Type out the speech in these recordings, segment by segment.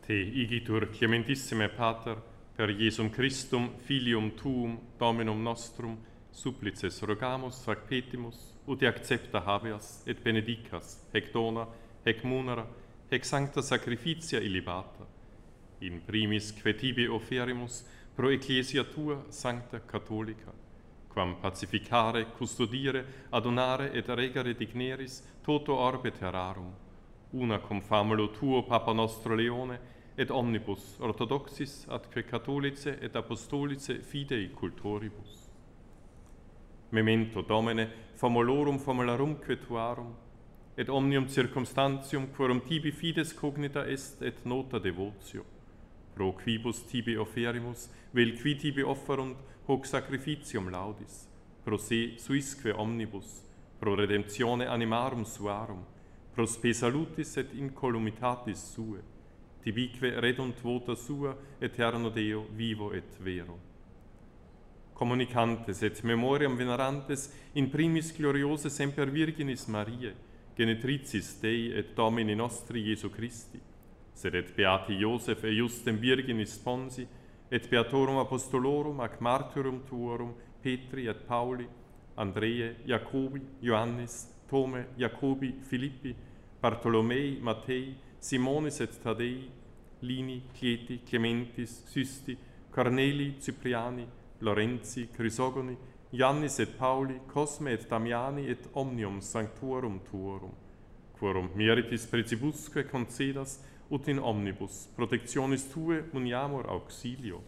Te igitur clementissime Pater, per Iesum Christum, filium tuum, Dominum nostrum, supplices rogamus ac petimus, ut accepta habeas et benedicas, hec dona, hec munera, hec sancta sacrificia illibata, in primis que tibi offerimus pro ecclesia tua sancta catholica, quam pacificare, custodire, adonare et regere digneris toto orbe terrarum, una cum famulo tuo Papa nostro Leone, et omnibus orthodoxis atque catholice et apostolice fidei cultoribus. Memento Domine, famulorum famularumque tuarum, et omnium circumstantium quorum tibi fides cognita est et nota devotio, pro quibus tibi offerimus, vel qui tibi offerunt hoc sacrificium laudis, pro se suisque omnibus, pro redemptione animarum suarum, pro spe salutis et incolumitatis sue, tibique redunt vota sua, eterno Deo, vivo et vero. Communicantes et memoriam venerantes in primis gloriose semper Virginis Mariae, genetricis Dei et Domini nostri Iesu Christi, sed et beati Iosef et Justem Virginis Sponsi, et beatorum apostolorum ac martyrum tuorum Petri et Pauli, Andreae, Jacobi, Ioannis, Tome, Jacobi, Philippi, Bartolomei, Mattei, Simonis et Tadei, Lini, Cleti, Clementis, Systi, Corneli, Cypriani, Lorenzi, Chrysogoni, Iannis et Pauli, Cosme et Damiani et omnium sanctuorum tuorum, quorum meritis precibusque concedas ut in omnibus protectionis tue uniamur auxilio.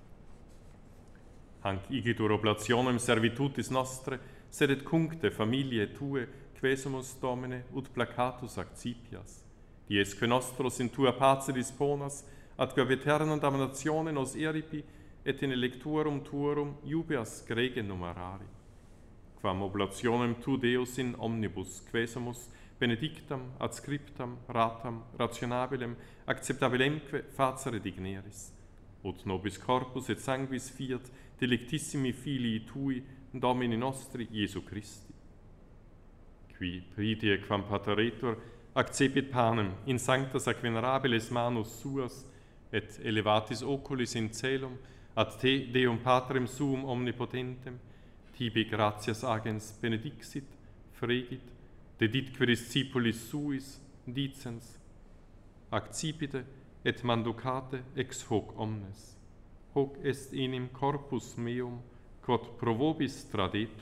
Hanc igitur oblationem servitutis nostre, sed et cuncte familiae tue, quesumus Domine ut placatus accipias, diesque nostros in tua pace disponas, atque veternam damnatione nos eripi, et in electorum tuorum iubeas grege numerari. Quam oblationem tu Deus in omnibus quesumus benedictam, adscriptam, ratam, rationabilem, acceptabilemque facere digneris, ut nobis corpus et sanguis fiat delectissimi filii tui, Domini nostri Iesu Christi. Qui pridie quam pateretur accepit panem in sanctas ac venerabilis manus suas, et elevatis oculis in celum, ad te, Deum Patrem suum omnipotentem, tibi gratias agens benedixit, fregit, deditque discipulis suis, dicens, accipite et manducate ex hoc omnes. Hoc est enim corpus meum, quod pro vobis tradetur.